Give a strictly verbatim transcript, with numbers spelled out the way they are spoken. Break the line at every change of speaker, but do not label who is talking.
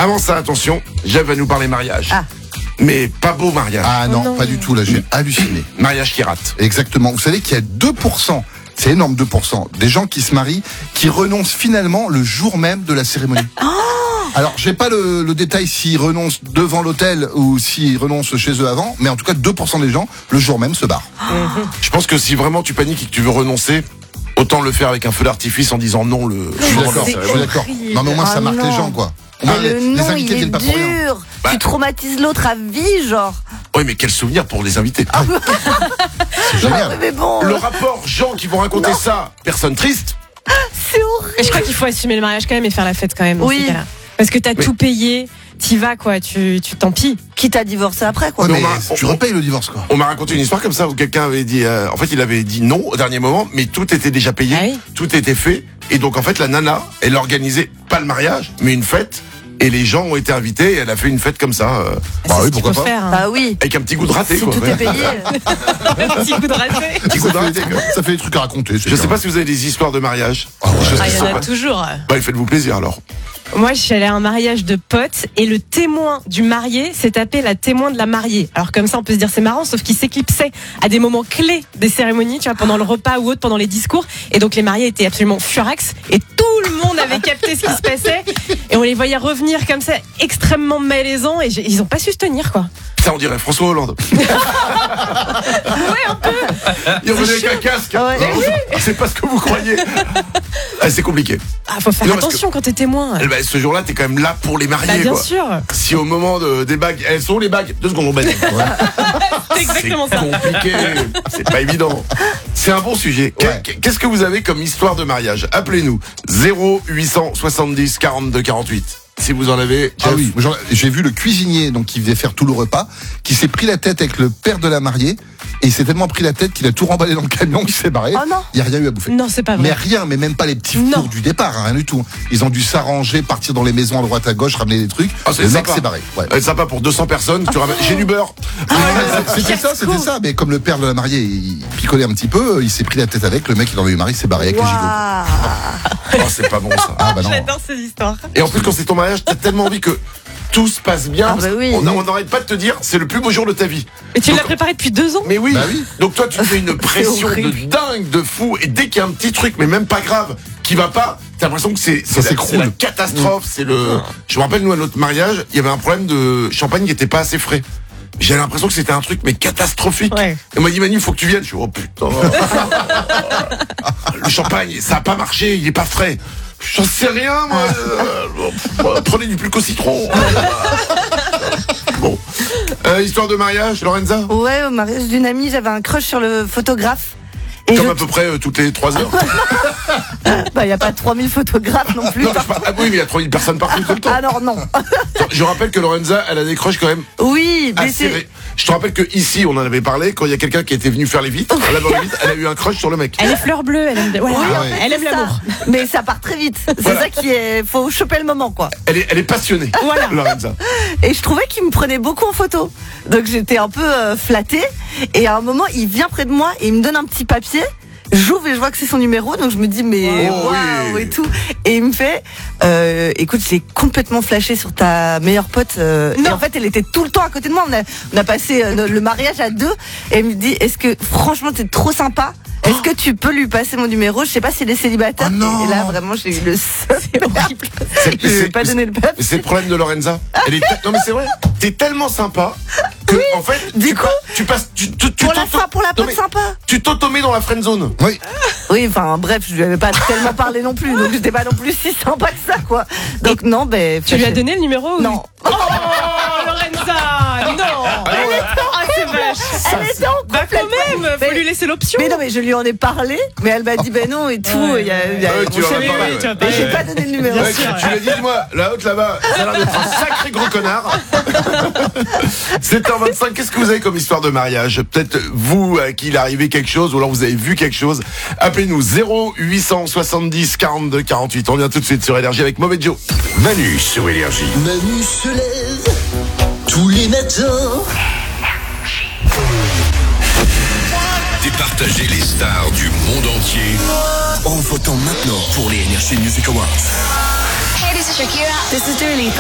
Avant ça, attention, Jeff va nous parler mariage.
Ah.
Mais pas beau mariage.
Ah non,
Oh non.
pas du tout, là, j'ai halluciné.
Mariage qui rate.
Exactement. Vous savez qu'il y a deux pour cent, c'est énorme, deux pour cent, des gens qui se marient, qui renoncent finalement le jour même de la cérémonie. Alors, j'ai pas le, le détail s'ils renoncent devant l'hôtel ou s'ils renoncent chez eux avant, mais en tout cas, deux pour cent des gens, le jour même, se barrent.
Je pense que si vraiment tu paniques et que tu veux renoncer, autant le faire avec un feu d'artifice en disant non le
Je suis
jour de
d'accord,
la
je
cérémonie.
suis d'accord. Non, mais au moins, ça
Ah
marque
non.
les gens, quoi. Au
Mais
moins, les,
le
les
nom,
invités
il est
viennent pas pour rien.
dur.
Bah.
Tu traumatises l'autre à vie, genre.
Oui, mais quel souvenir pour les invités.
C'est génial.
Mais bon,
Le rapport, gens qui vont raconter ça, personne triste.
c'est horrible.
Et je crois qu'il faut assumer le mariage quand même et faire la fête quand même dans
Oui.
ces cas-là. Parce que t'as
Mais-
tout payé, t'y vas quoi, tu tu t'en pilles.
Quitte à divorcer après, quoi.
Ouais,
Mais
mais
on m'a-
tu
on-
repayes le divorce, quoi.
On m'a raconté une histoire comme ça où quelqu'un avait dit, euh, en fait, il avait dit non au dernier moment, mais tout était déjà payé,
Ah oui.
tout était fait, et donc en fait, la nana, elle organisait pas le mariage, mais une fête, et les gens ont été invités, et elle a fait une fête comme ça, euh,
Bah
C'est
oui,
ce qu'il
pourquoi
faut
pas.
faire. Hein.
Bah oui.
avec un petit goût de raté,
Si
quoi.
tout est payé.
Un petit coup de raté.
Petit goût de
Ça fait,
raté, quoi.
ça fait des trucs à raconter. c'est
Je sais
bien.
pas si vous avez des histoires de mariage.
Ah ouais.
Des choses
Ah,
qui
il y
sont
en a
pas-
toujours.
Bah, faites-vous plaisir alors.
Moi, je suis allée à un mariage de potes et le témoin du marié s'est tapé la témoin de la mariée. Alors comme ça, on peut se dire c'est marrant, sauf qu'il s'éclipsait à des moments clés des cérémonies, tu vois, pendant le repas ou autre, pendant les discours. Et donc les mariés étaient absolument furax et tout le monde avait capté ce qui se passait. Et on les voyait revenir comme ça, extrêmement malaisants et j'ai- ils ont pas su se tenir, quoi.
Putain, on dirait François Hollande.
Ouais, un peu.
Il revenait avec un casque.
Ah ouais.
Non, c'est pas ce que vous croyez. Ah, c'est compliqué.
Ah, faut faire
Non, parce
attention quand t'es témoin.
Eh ben, ce jour-là, t'es quand même là pour les mariés,
Bah, bien
quoi.
sûr.
Si au moment de, des bagues, elles sont où les bagues? Deux secondes, on baisse.
C'est exactement
c'est
ça.
compliqué, c'est pas évident. C'est un bon sujet. Qu'est-
Ouais.
Qu'est-ce que vous avez comme histoire de mariage? Appelez-nous zéro huit cent soixante-dix quarante-deux quarante-huit. Si vous en avez.
Ah
Jeff.
oui, genre, j'ai vu le cuisinier donc qui faisait faire tout le repas, qui s'est pris la tête avec le père de la mariée, et il s'est tellement pris la tête qu'il a tout remballé dans le camion, qu'il s'est barré.
Oh non.
Il n'y a rien eu à bouffer.
Non, c'est pas
Mais
vrai.
rien, mais même pas les petits
Non.
fours du départ, hein, rien du tout. Ils ont dû s'arranger, partir dans les maisons à droite à gauche, ramener des trucs.
Ah, c'est
le mec
sympa.
s'est barré. Ouais.
Euh, sympa pour deux cents personnes. Tu ramènes... J'ai du beurre.
C'était ça, c'était ça. Mais comme le père de la mariée, il picolait un petit peu, il s'est pris la tête avec. Le mec, il en a eu marre, il s'est barré avec les gigots.
Waouh.
Oh, c'est pas bon ça.
Ah bah non.
J'adore ces histoires.
Et en plus, quand c'est ton mariage, t'as tellement envie que tout se passe bien.
Ah bah oui.
On on n'arrête pas de te dire, c'est le plus beau jour de ta vie.
Mais tu
Donc-
l'as préparé depuis deux ans.
Mais oui.
Bah oui.
Donc toi, tu te fais une pression de
horrible.
dingue, de fou, et dès qu'il y a un petit truc, mais même pas grave, qui va pas, t'as l'impression que c'est c'est
Ça
la,
s'écroule.
c'est la catastrophe. C'est le. Je me rappelle nous à notre mariage, il y avait un problème de champagne qui était pas assez frais. J'ai l'impression que c'était un truc mais catastrophique.
Ouais.
Et on m'a dit Manu, il faut que tu viennes. Je suis oh putain. Le champagne, ça a pas marché, il est pas frais. J'en sais rien, moi. Euh, prenez du plus qu'au citron. Bon. Euh, histoire de mariage, Lorenza.
Ouais, au mariage d'une amie, j'avais un crush sur le photographe. Et
Comme
je-
à peu près euh, toutes les trois heures.
Bah, il n'y a pas trois mille photographes non plus.
Non, mais je parle- ah oui, mais il y a trois mille personnes partout tout le temps.
Alors non.
Je rappelle que Lorenza, elle a des crushs quand même
Oui, mais
assez.
c'est...
ré- Je te rappelle que ici, on en avait parlé, quand il y a quelqu'un qui était venu faire les vitres, à la bonne vitre, elle a eu un crush sur le mec.
Elle est fleur bleue, elle aime, voilà,
Oui,
Ah
en
ouais.
fait,
elle aime
c'est ça.
l'amour.
Mais ça part très vite. C'est
Voilà.
ça qui est... Faut choper le moment, quoi.
Elle est, elle est passionnée,
Voilà.
Lorenza.
Et je trouvais qu'il me prenait beaucoup en photo. Donc j'étais un peu euh, flattée. Et à un moment, il vient près de moi et il me donne un petit papier. J'ouvre et je vois que c'est son numéro, donc je me dis mais
Oh,
waouh
oui.
et tout. Et il me fait, euh, écoute, j'ai complètement flashé sur ta meilleure pote. euh, et en fait, elle était tout le temps à côté de moi. On a, on a passé euh, le mariage à deux. Et elle me dit, est-ce que franchement, t'es trop sympa. Est-ce que tu peux lui passer mon numéro? Je sais pas s'il est célibataire.
Oh non.
Et là, vraiment, j'ai eu le seum.
C'est-
Je vais
c'est-
pas donner le papier.
Mais c'est le problème de Lorenza. Elle est te- Non mais c'est vrai. T'es tellement sympa que en fait,
Du
tu,
coup,
pa- tu passes, tu, tu, tu
Pour la
t'auto-
fin, pour la
Non,
pote
mais
sympa.
Tu t'automets dans la friend zone.
Oui.
Oui, enfin bref, je lui avais pas tellement parlé non plus, donc j'étais pas non plus si sympa que ça, quoi. Donc non, ben.
Tu lui as
flashé.
donné le numéro ou-
Non.
Oh, Lorenza, non. Ah, c'est vache.
Elle était en
Bah quand
complètement-
même, faut
Mais-
lui laisser l'option.
Mais non, mais je lui en ai parlé, mais elle m'a dit ben non et tout.
Ouais.
Il y a, il y a-
Ouais,
bon,
tu
je
en as
sais
parlé,
pas.
ouais.
tu as
Mais
parlé.
j'ai pas donné le numéro.
Ouais, tu, tu l'as dit, dis-moi, la haute là-bas, ça a l'air d'être un sacré gros connard. sept heures vingt-cinq, qu'est-ce que vous avez comme histoire de mariage? Peut-être vous, à qui il est arrivé quelque chose, ou alors vous avez vu quelque chose. Appelez-nous zéro huit cent soixante-dix quarante-deux quarante-huit. On vient tout de suite sur Énergie avec Mauvais Joe.
Manu sur Énergie.
Manu se lève tous les matins.
Départager les stars du monde entier.
En votant maintenant pour les Energy Music Awards.
Hey, this is Shakira.
This is Dua Lipa.